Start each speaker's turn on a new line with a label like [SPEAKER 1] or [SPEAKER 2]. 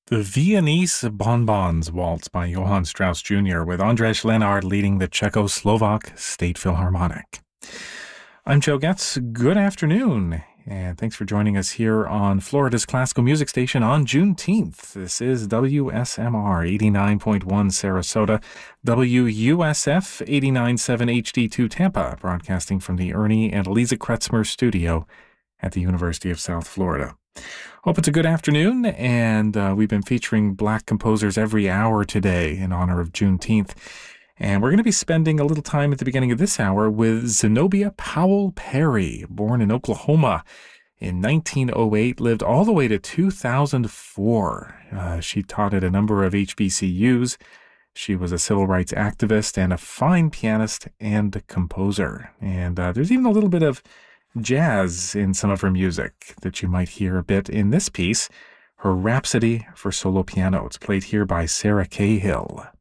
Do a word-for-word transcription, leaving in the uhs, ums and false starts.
[SPEAKER 1] The Viennese Bonbons Waltz by Johann Strauss Junior with Andrzej Lenard leading the Czechoslovak State Philharmonic. I'm Joe Getz. Good afternoon, and thanks for joining us here on Florida's classical music station on Juneteenth. This is W S M R eighty-nine point one Sarasota, W U S F eighty-nine point seven H D two Tampa, broadcasting from the Ernie and Eliza Kretzmer studio at the University of South Florida. Hope it's a good afternoon, and uh, we've been featuring Black composers every hour today in honor of Juneteenth. And we're going to be spending a little time at the beginning of this hour with Zenobia Powell Perry, born in Oklahoma in nineteen oh eight, lived all the way to two thousand four. Uh, she taught at a number of H B C Us. She was a civil rights activist and a fine pianist and composer. And uh, there's even a little bit of jazz in some of her music that you might hear a bit in this piece, her Rhapsody for Solo Piano. It's played here by Sarah Cahill.